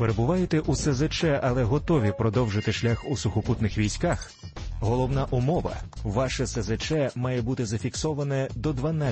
Перебуваєте у СЗЧ, але готові продовжити шлях у сухопутних військах? Головна умова – ваше СЗЧ має бути зафіксоване до 12